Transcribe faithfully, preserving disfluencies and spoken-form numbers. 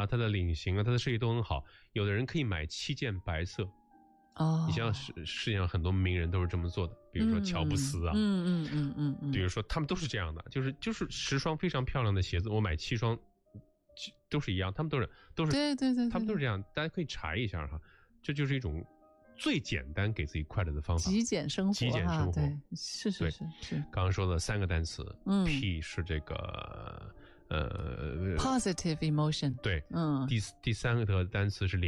他的领型啊，他的设计都很好。有的人可以买七件白色。 哦， 你像世世界上很多名人都是这么做的，比如说乔布斯啊， 嗯嗯嗯嗯嗯， 比如说他们都是这样的，就是就是十双非常漂亮的鞋子，我买七双都是一样，他们都是都是对对 对, 对， 他们都是这样，大家可以查一下哈，这就是一种最简单给自己快乐的方法， 极简生活， 极简生活， 对，是是是是。 刚刚说的三个单词， 嗯 ，P 是这个呃 positive emotion， 对， 嗯， 第第三个单词是